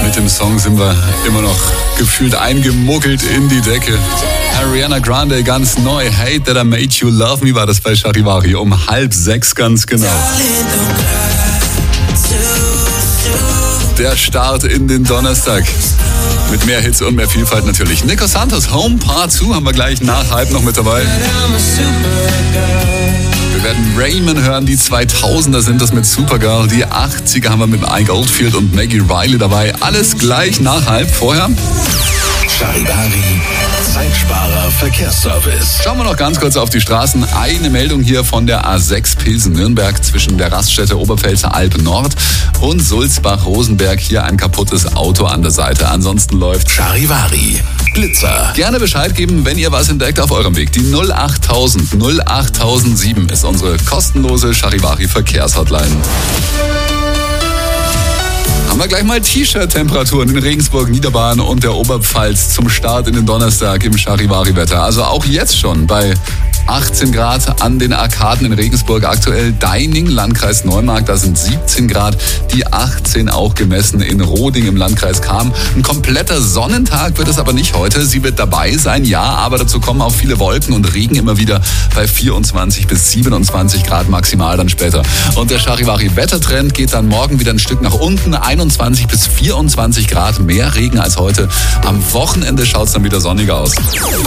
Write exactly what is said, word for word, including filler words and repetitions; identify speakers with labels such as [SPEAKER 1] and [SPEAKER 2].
[SPEAKER 1] Mit dem Song sind wir immer noch gefühlt eingemuckelt in die Decke. Ariana Grande ganz neu. Hate That I Made You Love Me war das bei Charivari um halb sechs ganz genau. Der Start in den Donnerstag. Mit mehr Hits und mehr Vielfalt natürlich. Nico Santos, Home Part zwei haben wir gleich nach halb noch mit dabei. Wir werden Raymond hören, die zweitausender sind das mit Supergirl. Die achtziger haben wir mit Ike Oldfield und Maggie Riley dabei. Alles gleich nach halb. Vorher
[SPEAKER 2] Charivari, Zeitsparer Verkehrsservice.
[SPEAKER 1] Schauen wir noch ganz kurz auf die Straßen. Eine Meldung hier von der A sechs Pilsen-Nürnberg zwischen der Raststätte Oberpfälzer Alb Nord und Sulzbach-Rosenberg. Hier ein kaputtes Auto an der Seite. Ansonsten läuft
[SPEAKER 2] Charivari, Blitzer.
[SPEAKER 1] Gerne Bescheid geben, wenn ihr was entdeckt auf eurem Weg. Die null achttausend null achttausendsieben ist unsere kostenlose Charivari Verkehrshotline. Haben wir gleich mal T-Shirt-Temperaturen in Regensburg, Niederbayern und der Oberpfalz zum Start in den Donnerstag im Charivari-Wetter. Also auch jetzt schon bei achtzehn Grad an den Arkaden in Regensburg, aktuell Deining, Landkreis Neumarkt, da sind siebzehn Grad, die achtzehn auch gemessen in Roding im Landkreis Cham. Ein kompletter Sonnentag wird es aber nicht heute, sie wird dabei sein, ja, aber dazu kommen auch viele Wolken und Regen immer wieder bei vierundzwanzig bis siebenundzwanzig Grad maximal dann später. Und der Charivari-Wettertrend geht dann morgen wieder ein Stück nach unten, einundzwanzig bis vierundzwanzig Grad, mehr Regen als heute. Am Wochenende schaut es dann wieder sonniger aus.